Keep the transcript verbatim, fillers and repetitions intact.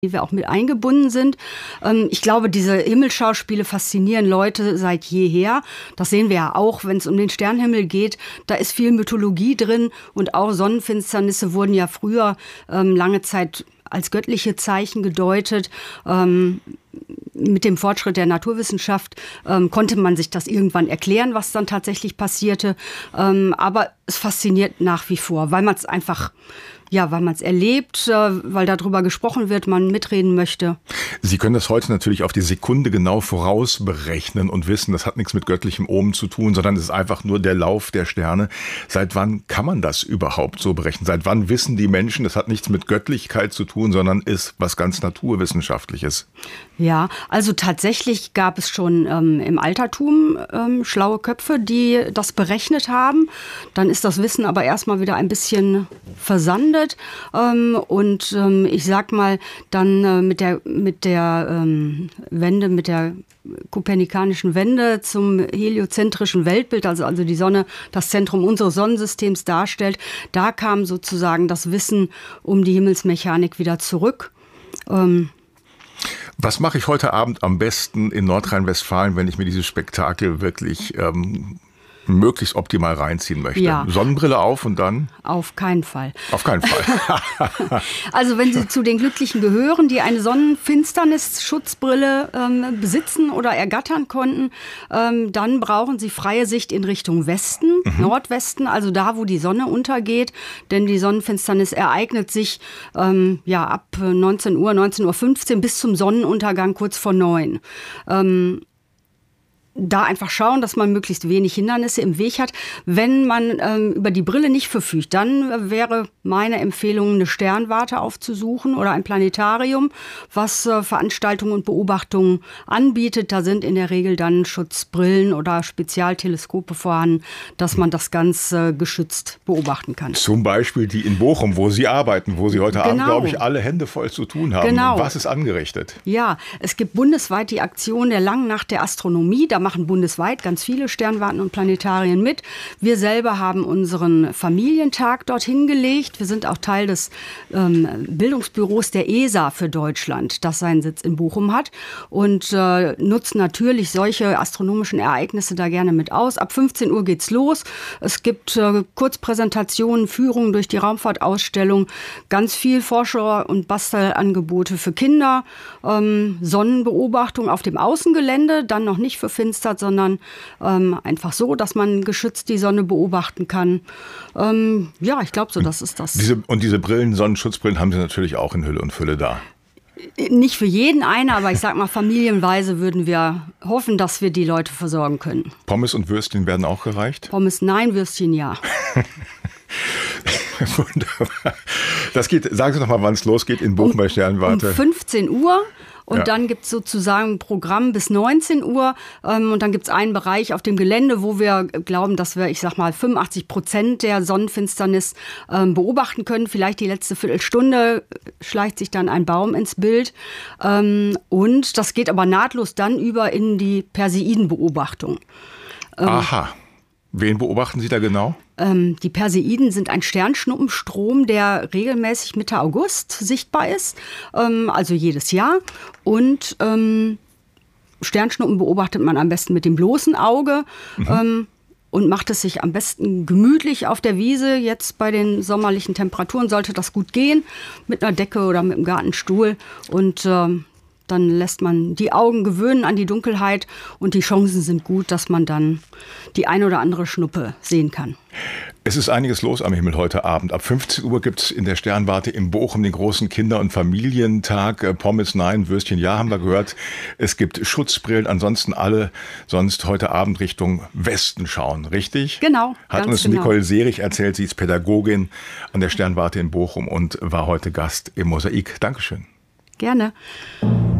die wir auch mit eingebunden sind. Ich glaube, diese Himmelschauspiele faszinieren Leute seit jeher. Das sehen wir ja auch, wenn es um den Sternenhimmel geht. Da ist viel Mythologie drin und auch Sonnenfinsternisse wurden ja früher ähm, lange Zeit als göttliche Zeichen gedeutet. Ähm, mit dem Fortschritt der Naturwissenschaft ähm, konnte man sich das irgendwann erklären, was dann tatsächlich passierte. Ähm, aber es fasziniert nach wie vor, weil man es einfach Ja, weil man es erlebt, weil darüber gesprochen wird, man mitreden möchte. Sie können das heute natürlich auf die Sekunde genau vorausberechnen und wissen, das hat nichts mit göttlichem Omen zu tun, sondern es ist einfach nur der Lauf der Sterne. Seit wann kann man das überhaupt so berechnen? Seit wann wissen die Menschen, das hat nichts mit Göttlichkeit zu tun, sondern ist was ganz Naturwissenschaftliches? Ja, also tatsächlich gab es schon ähm, im Altertum ähm, schlaue Köpfe, die das berechnet haben. Dann ist das Wissen aber erstmal wieder ein bisschen versandet. Ähm, und ähm, ich sag mal, dann äh, mit der, mit der ähm, Wende, mit der kopernikanischen Wende zum heliozentrischen Weltbild, also, also die Sonne das Zentrum unseres Sonnensystems darstellt, da kam sozusagen das Wissen um die Himmelsmechanik wieder zurück. Ähm, Was mache ich heute Abend am besten in Nordrhein-Westfalen, wenn ich mir dieses Spektakel wirklich ähm, möglichst optimal reinziehen möchte? Ja. Sonnenbrille auf und dann? Auf keinen Fall. Auf keinen Fall. Also wenn Sie zu den Glücklichen gehören, die eine Sonnenfinsternis-Schutzbrille ähm, besitzen oder ergattern konnten, ähm, dann brauchen Sie freie Sicht in Richtung Westen, mhm. Nordwesten, also da, wo die Sonne untergeht. Denn die Sonnenfinsternis ereignet sich ähm, ja, ab neunzehn Uhr, neunzehn Uhr fünfzehn bis zum Sonnenuntergang kurz vor neun. Ähm, Da einfach schauen, dass man möglichst wenig Hindernisse im Weg hat. Wenn man ähm, über die Brille nicht verfügt, dann äh, wäre meine Empfehlung, eine Sternwarte aufzusuchen oder ein Planetarium, was äh, Veranstaltungen und Beobachtungen anbietet. Da sind in der Regel dann Schutzbrillen oder Spezialteleskope vorhanden, dass man das ganz äh, geschützt beobachten kann. Zum Beispiel die in Bochum, wo Sie arbeiten, wo Sie heute Genau. Abend, glaube ich, alle Hände voll zu tun haben. Genau. Was ist angerichtet? Ja, es gibt bundesweit die Aktion der Langen Nacht der Astronomie. Da machen bundesweit ganz viele Sternwarten und Planetarien mit. Wir selber haben unseren Familientag dorthin gelegt. Wir sind auch Teil des ähm, Bildungsbüros der E S A für Deutschland, das seinen Sitz in Bochum hat, und äh, nutzen natürlich solche astronomischen Ereignisse da gerne mit aus. Ab fünfzehn Uhr geht's los. Es gibt äh, Kurzpräsentationen, Führungen durch die Raumfahrtausstellung, ganz viel Forscher- und Bastelangebote für Kinder, ähm, Sonnenbeobachtung auf dem Außengelände, dann noch nicht verfinstert, sondern ähm, einfach so, dass man geschützt die Sonne beobachten kann. Ähm, ja, ich glaube so, das ist das. Diese, und diese Brillen, Sonnenschutzbrillen, haben Sie natürlich auch in Hülle und Fülle da. Nicht für jeden eine, aber ich sag mal, familienweise würden wir hoffen, dass wir die Leute versorgen können. Pommes und Würstchen werden auch gereicht? Pommes nein, Würstchen ja. Wunderbar. Das geht, sagen Sie noch mal, wann es losgeht in Bochum bei Sternwarte. Um fünfzehn Uhr. Und ja. Dann gibt es sozusagen ein Programm bis neunzehn Uhr. Ähm, und dann gibt es einen Bereich auf dem Gelände, wo wir glauben, dass wir, ich sag mal, fünfundachtzig Prozent der Sonnenfinsternis ähm, beobachten können. Vielleicht die letzte Viertelstunde schleicht sich dann ein Baum ins Bild. Ähm, und das geht aber nahtlos dann über in die Perseidenbeobachtung. Ähm, Aha. Wen beobachten Sie da genau? Ähm, die Perseiden sind ein Sternschnuppenstrom, der regelmäßig Mitte August sichtbar ist, ähm, also jedes Jahr. Und ähm, Sternschnuppen beobachtet man am besten mit dem bloßen Auge. Mhm. Ähm, und macht es sich am besten gemütlich auf der Wiese. Jetzt bei den sommerlichen Temperaturen sollte das gut gehen, mit einer Decke oder mit einem Gartenstuhl. Und ähm, dann lässt man die Augen gewöhnen an die Dunkelheit und die Chancen sind gut, dass man dann die ein oder andere Schnuppe sehen kann. Es ist einiges los am Himmel heute Abend. Ab fünfzehn Uhr gibt es in der Sternwarte in Bochum den großen Kinder- und Familientag. Pommes nein, Würstchen ja, haben wir gehört. Es gibt Schutzbrillen, ansonsten alle sonst heute Abend Richtung Westen schauen, richtig? Genau, Hat ganz uns genau. Nicole Serich erzählt, sie ist Pädagogin an der Sternwarte in Bochum und war heute Gast im Mosaik. Dankeschön. Gerne.